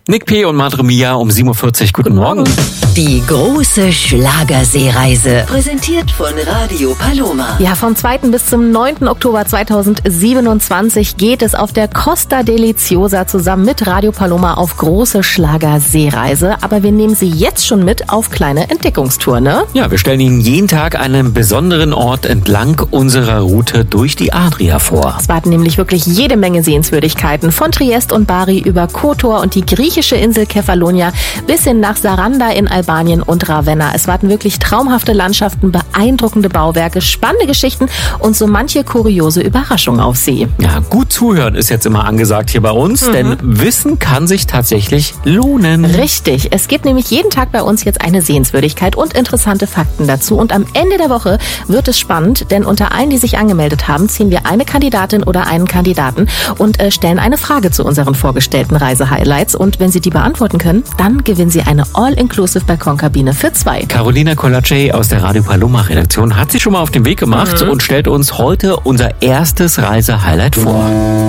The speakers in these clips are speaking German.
Nick P. und Madre Mia um 7.40 Uhr. Guten Morgen. Die große Schlagerseereise, präsentiert von Radio Paloma. Ja, vom 2. bis zum 9. Oktober 2027 geht es auf der Costa Deliciosa zusammen mit Radio Paloma auf große Schlagerseereise. Aber wir nehmen Sie jetzt schon mit auf kleine Entdeckungstour, ne? Ja, wir stellen Ihnen jeden Tag einen besonderen Ort entlang unserer Route durch die Adria vor. Es warten nämlich wirklich jede Menge Sehenswürdigkeiten. Von Triest und Bari über Kotor und die griechische Insel Kefalonia bis hin nach Saranda in Albanien und Ravenna. Es warten wirklich traumhafte Landschaften, beeindruckende Bauwerke, spannende Geschichten und so manche kuriose Überraschung auf See. Ja, gut zuhören ist jetzt immer angesagt hier bei uns, denn Wissen kann sich tatsächlich lohnen. Richtig. Es gibt nämlich jeden Tag bei uns jetzt eine Sehenswürdigkeit und interessante Fakten dazu. Und am Ende der Woche wird es spannend, denn unter allen, die sich angemeldet haben, ziehen wir eine Kandidatin oder einen Kandidaten und stellen eine Frage zu unseren vorgestellten Reisehighlights. Und wenn Sie die beantworten können, dann gewinnen Sie eine All-Inclusive Balkonkabine für 2. Carolina Colacci aus der Radio Paloma Redaktion hat sich schon mal auf den Weg gemacht und stellt uns heute unser erstes Reisehighlight vor.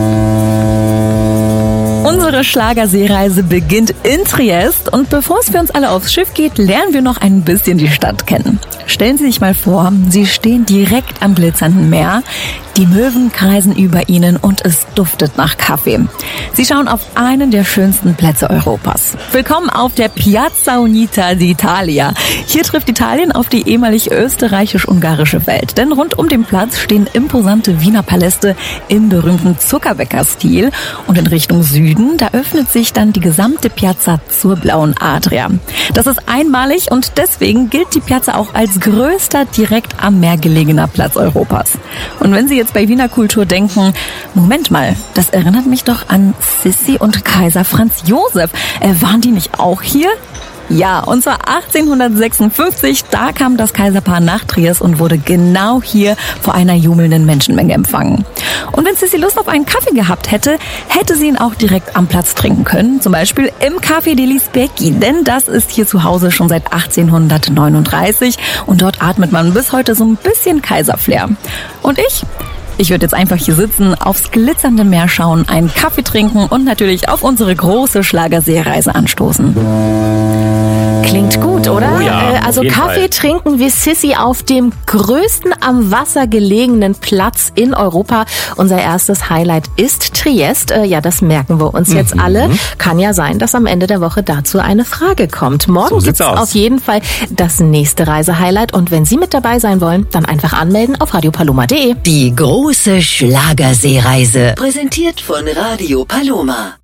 Unsere Schlagerseereise beginnt in Triest und bevor es für uns alle aufs Schiff geht, lernen wir noch ein bisschen die Stadt kennen. Stellen Sie sich mal vor, Sie stehen direkt am glitzernden Meer, die Möwen kreisen über Ihnen und es duftet nach Kaffee. Sie schauen auf einen der schönsten Plätze Europas. Willkommen auf der Piazza Unita d'Italia. Hier trifft Italien auf die ehemalig österreichisch-ungarische Welt. Denn rund um den Platz stehen imposante Wiener Paläste im berühmten Zuckerbäcker-Stil. Und in Richtung Süden, da öffnet sich dann die gesamte Piazza zur blauen Adria. Das ist einmalig und deswegen gilt die Piazza auch als größter direkt am Meer gelegener Platz Europas. Und wenn Sie jetzt bei Wiener Kultur denken, Moment mal, das erinnert mich doch an Sissi und Kaiser Franz Josef. Waren die nicht auch hier? Ja, und zwar 1856, da kam das Kaiserpaar nach Triest und wurde genau hier vor einer jubelnden Menschenmenge empfangen. Und wenn Sissi Lust auf einen Kaffee gehabt hätte, hätte sie ihn auch direkt am Platz trinken können. Zum Beispiel im Café degli Specchi, denn das ist hier zu Hause schon seit 1839 und dort atmet man bis heute so ein bisschen Kaiserflair. Und ich würde jetzt einfach hier sitzen, aufs glitzernde Meer schauen, einen Kaffee trinken und natürlich auf unsere große Schlagerseereise anstoßen. Klingt gut, oder? Oh ja, also auf jeden Kaffee Fall. trinken wie Sissi auf dem größten am Wasser gelegenen Platz in Europa. Unser erstes Highlight ist Triest. Ja, das merken wir uns jetzt alle. Kann ja sein, dass am Ende der Woche dazu eine Frage kommt. Morgen So gibt's sieht's aus. auf jeden Fall das nächste Reisehighlight. Und wenn Sie mit dabei sein wollen, dann einfach anmelden auf radiopaloma.de. Die große Schlagerseereise, präsentiert von Radio Paloma.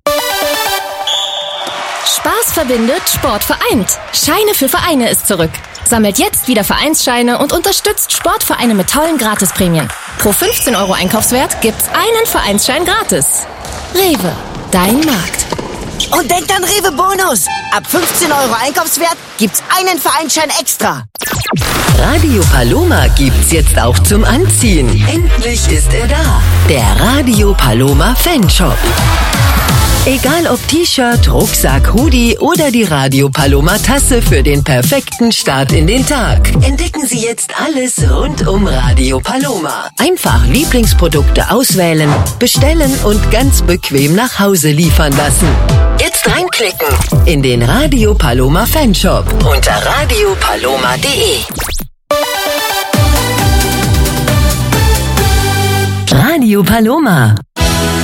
Spaß verbindet, Sport vereint. Scheine für Vereine ist zurück. Sammelt jetzt wieder Vereinsscheine und unterstützt Sportvereine mit tollen Gratisprämien. Pro 15 € Einkaufswert gibt's einen Vereinsschein gratis. Rewe, dein Markt. Und denkt an Rewe Bonus. Ab 15 € Einkaufswert gibt's einen Vereinsschein extra. Radio Paloma gibt's jetzt auch zum Anziehen. Endlich ist er da. Der Radio Paloma Fanshop. Egal ob T-Shirt, Rucksack, Hoodie oder die Radio Paloma Tasse für den perfekten Start in den Tag. Entdecken Sie jetzt alles rund um Radio Paloma. Einfach Lieblingsprodukte auswählen, bestellen und ganz bequem nach Hause liefern lassen. Jetzt reinklicken in den Radio Paloma Fanshop unter radiopaloma.de. Radio Paloma.